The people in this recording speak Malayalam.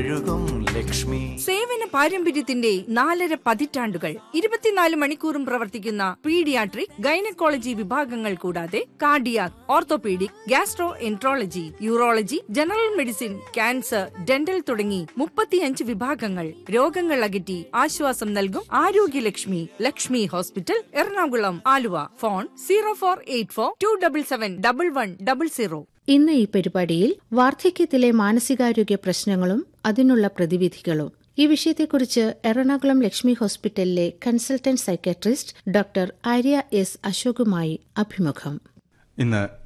സേവന പാരമ്പര്യത്തിന്റെ 4.5 പതിറ്റാണ്ടുകൾ 24 മണിക്കൂറും പ്രവർത്തിക്കുന്ന പീഡിയാട്രിക്, ഗൈനക്കോളജി വിഭാഗങ്ങൾ കൂടാതെ cardiac, orthopaedic, gastro enterology, urology, general medicine, cancer, dental തുടങ്ങി 35 വിഭാഗങ്ങൾ. രോഗങ്ങൾ അകറ്റി ആശ്വാസം നൽകും ആരോഗ്യലക്ഷ്മി. ലക്ഷ്മി ഹോസ്പിറ്റൽ, എറണാകുളം, ആലുവ. ഫോൺ 0484277110. ഇന്ന് ഈ പരിപാടിയിൽ വാർദ്ധക്യത്തിലെ മാനസികാരോഗ്യ പ്രശ്നങ്ങളും അതിനുള്ള പ്രതിവിധികളും, ഈ വിഷയത്തെക്കുറിച്ച് എറണാകുളം ലക്ഷ്മി ഹോസ്പിറ്റലിലെ consultant psychiatrist doctor Arya S അശോകുമായി അഭിമുഖം. ഇന്ന്